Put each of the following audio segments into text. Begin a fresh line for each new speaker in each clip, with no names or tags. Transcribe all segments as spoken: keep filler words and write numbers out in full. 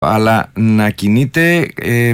αλλά να κινείται ε,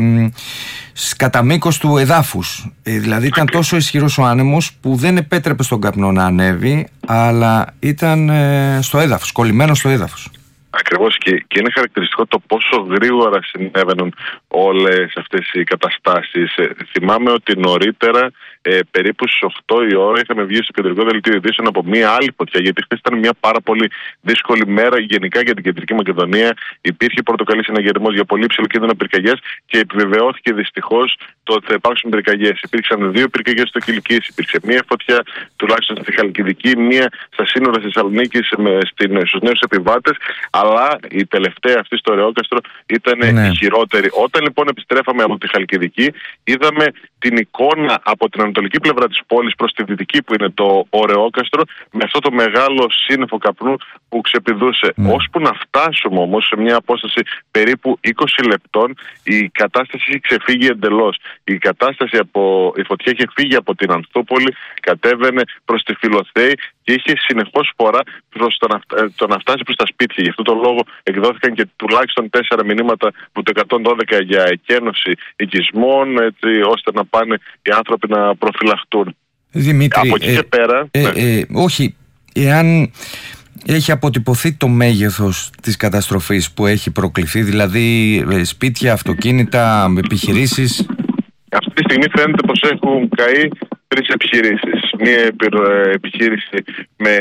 κατά μήκος του εδάφους. Ε, δηλαδή ήταν τόσο ισχυρός ο άνεμος που δεν επέτρεπε στον καπνό να ανέβει, αλλά ήταν ε, στο έδαφος, κολλημένο στο έδαφος.
Ακριβώς, και, και είναι χαρακτηριστικό το πόσο γρήγορα συνέβαιναν όλες αυτές οι καταστάσεις. Ε, θυμάμαι ότι νωρίτερα, ε, περίπου στις οκτώ η ώρα, είχαμε βγει στο κεντρικό δελτίο ειδήσεων από μια άλλη φωτιά, γιατί χθες ήταν μια πάρα πολύ δύσκολη μέρα γενικά για την Κεντρική Μακεδονία. Υπήρχε πορτοκαλί συναγερμός για πολύ υψηλό κίνδυνο πυρκαγιάς και επιβεβαιώθηκε δυστυχώς το ότι θα υπάρξουν πυρκαγιές. Υπήρξαν δύο πυρκαγιές στο Κιλκής, υπήρξε μια φωτιά τουλάχιστον στη Χαλκιδική, μια στα σύνορα της Θεσσαλονίκης στους νέους επιβάτες. Αλλά η τελευταία αυτή στο Ωρεόκαστρο ήταν ναι. η χειρότερη. Όταν λοιπόν επιστρέφαμε από τη Χαλκιδική, είδαμε την εικόνα από την ανατολική πλευρά της πόλης προς τη δυτική, που είναι το Ωρεόκαστρο, με αυτό το μεγάλο σύννεφο καπνού που ξεπηδούσε. Mm. Ώσπου να φτάσουμε όμως σε μια απόσταση περίπου είκοσι λεπτών, η κατάσταση είχε ξεφύγει εντελώς. Η κατάσταση από η φωτιά είχε φύγει από την Ανθούπολη, κατέβαινε προς τη Φιλοθέη και είχε συνεχώς φορά προς το, να, το να φτάσει προς τα σπίτια. Γι' αυτό το λόγο εκδόθηκαν και τουλάχιστον τέσσερα μηνύματα από το εκατόν δώδεκα για εκένωση οικισμών, έτσι ώστε να πάνε οι άνθρωποι να προφυλαχτούν.
Δημήτρη,
από εκεί
ε,
και πέρα...
Ε,
ναι.
ε, όχι, εάν έχει αποτυπωθεί το μέγεθος της καταστροφής που έχει προκληθεί, δηλαδή σπίτια, αυτοκίνητα, επιχειρήσεις...
Αυτή τη στιγμή φαίνεται πως έχουν καεί τρεις επιχειρήσεις. Μία επιχείρηση με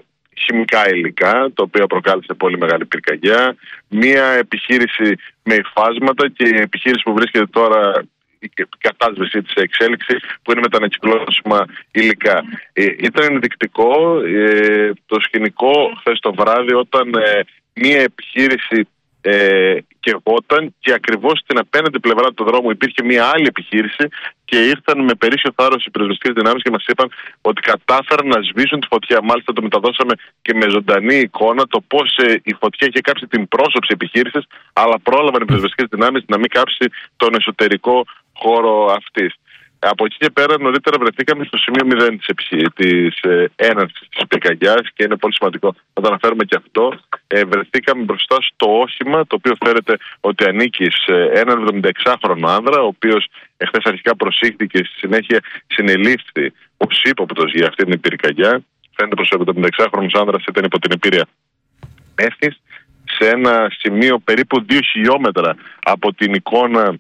χημικά υλικά, το οποίο προκάλεσε πολύ μεγάλη πυρκαγιά. Μία επιχείρηση με υφάσματα και η επιχείρηση που βρίσκεται τώρα η κατάσβεσή της εξέλιξη, που είναι με τα ανακυκλώσιμα υλικά. Ε, ήταν ενδεικτικό ε, το σκηνικό χθες το βράδυ, όταν ε, μία επιχείρηση ε, καιγόταν και ακριβώς στην απέναντι πλευρά του δρόμου υπήρχε μία άλλη επιχείρηση και ήρθαν με περίσσιο θάρρος οι πυροσβεστικές δυνάμεις και μας είπαν ότι κατάφεραν να σβήσουν τη φωτιά. Μάλιστα το μεταδώσαμε και με ζωντανή εικόνα το πώς ε, η φωτιά είχε κάψει την πρόσωψη επιχείρησης, αλλά πρόλαβαν οι πυροσβεστικές δυνάμεις να μην κάψει τον εσωτερικό χώρο αυτής. Από εκεί και πέρα, νωρίτερα βρεθήκαμε στο σημείο μηδέν της, της ε, έναρξης της πυρκαγιάς και είναι πολύ σημαντικό να το αναφέρουμε και αυτό. Ε, βρεθήκαμε μπροστά στο όχημα, το οποίο φέρεται ότι ανήκει σε έναν εβδομηνταεξάχρονο άνδρα, ο οποίος εχθές αρχικά προσήχθηκε και στη συνέχεια συνελήφθη ως ύποπτος για αυτή την πυρκαγιά. Φαίνεται πως ο εβδομηνταεξάχρονος άνδρας ήταν υπό την επίρρεια μέθης, σε ένα σημείο περίπου δύο χιλιόμετρα από την εικόνα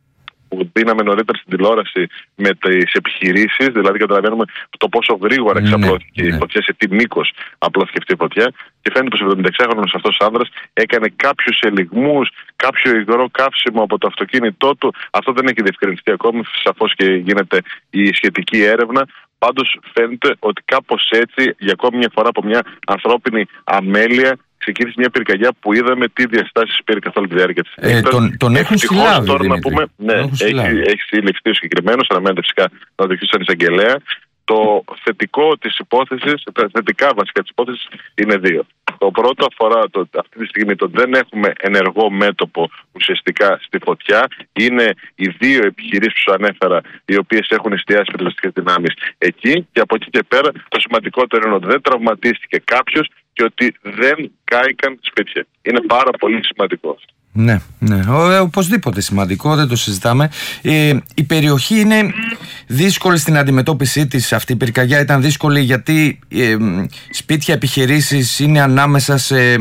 που δίναμε νωρίτερα στην τηλεόραση με τις επιχειρήσεις, δηλαδή καταλαβαίνουμε το πόσο γρήγορα εξαπλώθηκε ναι, η φωτιά, σε τι μήκος απλώθηκε αυτή η φωτιά. Και φαίνεται πως ο εβδομηνταεξάχρονος αυτός άνδρας έκανε κάποιους ελιγμούς, κάποιο υγρό καύσιμο από το αυτοκίνητό του. Αυτό δεν έχει διευκρινιστεί ακόμη, σαφώς και γίνεται η σχετική έρευνα. Πάντως φαίνεται ότι κάπως έτσι, για ακόμη μια φορά από μια ανθρώπινη αμέλεια, ξεκίνησε μια πυρκαγιά που είδαμε τι διαστάσεις πήρε καθ' όλη τη διάρκεια της.
Ε, τον, τον έχουν συλλάβει,
τώρα να πούμε, ναι, έχει, έχει συλληφθεί ο συγκεκριμένος, αναμένεται φυσικά να οδηγηθεί στον εισαγγελέα. Το θετικό της υπόθεσης, τα θετικά βασικά της υπόθεσης είναι δύο. Το πρώτο αφορά το, αυτή τη στιγμή το δεν έχουμε ενεργό μέτωπο ουσιαστικά στη φωτιά. Είναι οι δύο επιχειρήσεις που σου ανέφερα, οι οποίες έχουν εστιάσει πυροσβεστικές δυνάμεις εκεί, και από εκεί και πέρα το σημαντικότερο είναι ότι δεν τραυματίστηκε κάποιος και ότι δεν κάηκαν σπίτια. Είναι πάρα πολύ σημαντικό.
Ναι, ναι, οπωσδήποτε σημαντικό, δεν το συζητάμε. Ε, η περιοχή είναι δύσκολη στην αντιμετώπιση της. Αυτή η πυρκαγιά ήταν δύσκολη γιατί ε, σπίτια, επιχειρήσεις είναι ανάμεσα σε,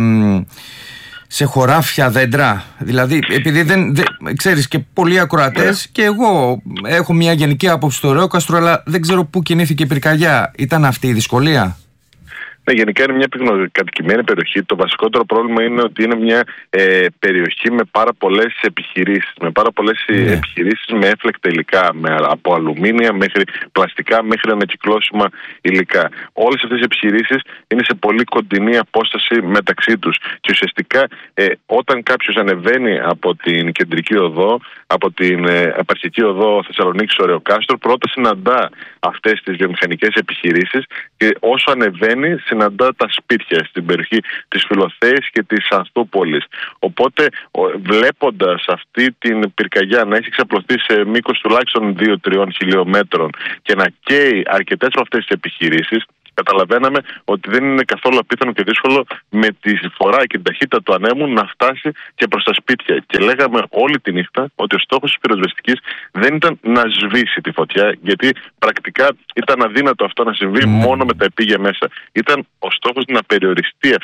σε χωράφια, δέντρα. Δηλαδή, επειδή δεν, δεν ξέρεις, και πολλοί ακροατές και εγώ έχω μια γενική άποψη στο Ωρεόκαστρο, αλλά δεν ξέρω πού κινήθηκε η πυρκαγιά. Ήταν αυτή η δυσκολία?
Ναι, γενικά είναι μια πυκνοκατοικημένη περιοχή. Το βασικότερο πρόβλημα είναι ότι είναι μια ε, περιοχή με πάρα πολλές επιχειρήσεις. Με πάρα πολλές yeah. επιχειρήσεις με έφλεκτα υλικά, με, από αλουμίνια μέχρι πλαστικά, μέχρι ανακυκλώσιμα υλικά. Όλες αυτές οι επιχειρήσεις είναι σε πολύ κοντινή απόσταση μεταξύ τους. Και ουσιαστικά ε, όταν κάποιος ανεβαίνει από την κεντρική οδό, από την ε, επαρχική οδό Θεσσαλονίκης Ωρεοκάστρο, πρώτα συναντά αυτές τις βιομηχανικές επιχειρήσεις και όσο ανεβαίνει, συναντά τα σπίτια στην περιοχή της Φιλοθέης και της Ανθούπολης. Οπότε, βλέποντας αυτή την πυρκαγιά να έχει εξαπλωθεί σε μήκος τουλάχιστον δύο με τρία χιλιόμετρων και να καίει αρκετές από αυτές τις επιχειρήσεις, καταλαβαίναμε ότι δεν είναι καθόλου απίθανο και δύσκολο με τη φορά και την ταχύτητα του ανέμου να φτάσει και προς τα σπίτια. Και λέγαμε όλη τη νύχτα ότι ο στόχος της πυροσβεστικής δεν ήταν να σβήσει τη φωτιά, γιατί πρακτικά ήταν αδύνατο αυτό να συμβεί mm. μόνο με τα επίγεια μέσα. Ήταν ο στόχος να περιοριστεί